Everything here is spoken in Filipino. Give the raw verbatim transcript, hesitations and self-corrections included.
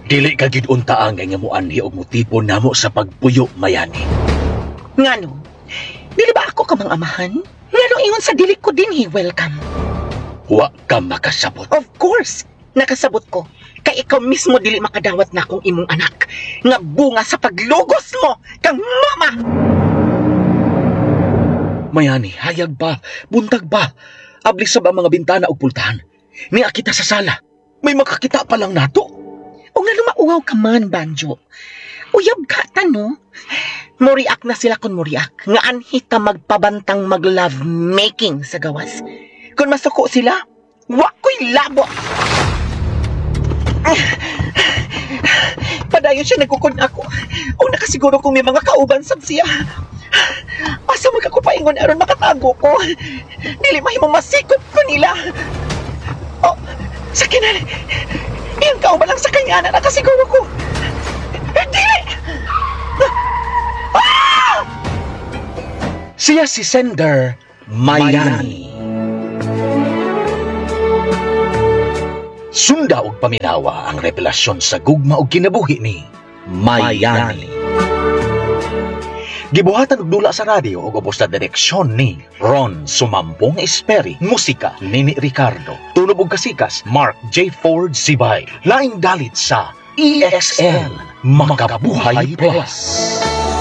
Dili ka gid unta ang nga mo anhi og motibo namo sa pagpuyo, Mayani. Ngano? Dili ba ako ka mang amahan? Ngano ingon sa dili ko din welcome? Wa ka makasabot. Of course, nakasabot ko. Kay ikaw mismo dili makadawat na akong imong anak. Nga bunga sa paglugos mo kang mama! Mayani, hayag ba? Buntag ba? Abli sa ba mga bintana o pultahan? Niya kita sa sala. May makakita pa lang nato. O nga lumauaw ka man, Banjo. Uyab ka, tano. Muriak na sila kung muriak. Nga anhi ka magpabantang mag-love making sa gawas. Kung masuko sila, wako'y labo. Padayon siya nagkukun ako. O nakasiguro kung may mga kauban sab siya. Asa mo ako paingon aron makatago ko. Dili mahimong masikop ko nila. O, sakinan. Iyan kauban lang sa kanya na nakasiguro ko. Dili! Ah! Siya si Sender Mayani. Sunda og paminawa ang revelasyon sa gugma og kinabuhi ni Mayani. Gibuhatan og dula sa radyo ug ubos na direksyon ni Ron Sumampong Esperi, musika Nini Ricardo, tunog ug kasikas Mark J. Ford Sibay. Laing dalit sa E X L Makabuhay Plus.